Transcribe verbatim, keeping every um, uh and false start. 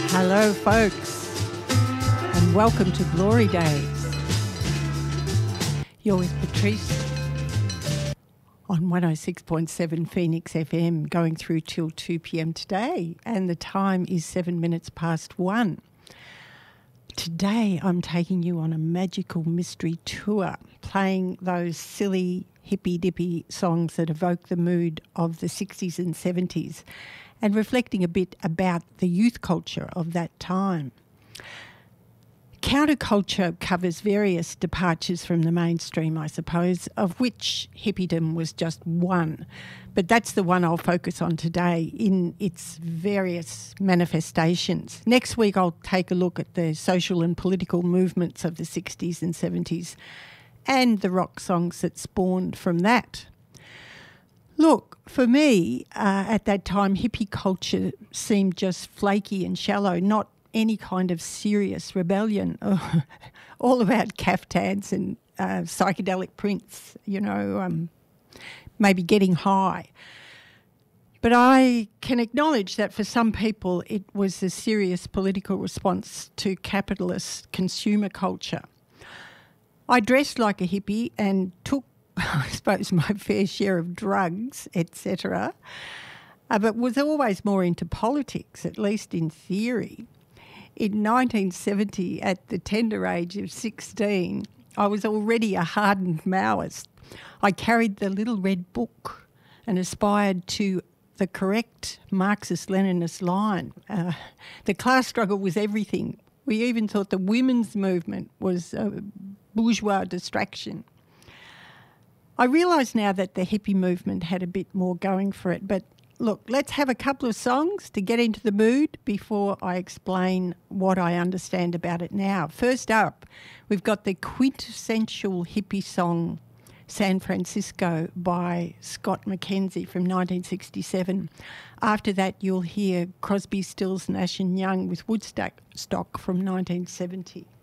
Hello, folks, and welcome to Glory Days. You're with Patrice on one oh six point seven Phoenix F M, going through till two p.m. today, and the time is seven minutes past one. Today, I'm taking you on a magical mystery tour, playing those silly, hippy-dippy songs that evoke the mood of the sixties and seventies, and reflecting a bit about the youth culture of that time. Counterculture covers various departures from the mainstream, I suppose, of which hippiedom was just one. But that's the one I'll focus on today in its various manifestations. Next week I'll take a look at the social and political movements of the sixties and seventies and the rock songs that spawned from that. Look, for me, uh, at that time, hippie culture seemed just flaky and shallow, not any kind of serious rebellion, all about caftans and uh, psychedelic prints, you know, um, maybe getting high. But I can acknowledge that for some people it was a serious political response to capitalist consumer culture. I dressed like a hippie and took, I suppose, my fair share of drugs, et cetera, uh, but was always more into politics, at least in theory. In nineteen seventy, at the tender age of sixteen, I was already a hardened Maoist. I carried the little red book and aspired to the correct Marxist-Leninist line. Uh, the class struggle was everything. We even thought the women's movement was a bourgeois distraction. I realise now that the hippie movement had a bit more going for it, but look, let's have a couple of songs to get into the mood before I explain what I understand about it now. First up, we've got the quintessential hippie song, San Francisco, by Scott McKenzie from nineteen sixty-seven. After that, you'll hear Crosby, Stills, Nash and Young with Woodstock from nineteen seventy.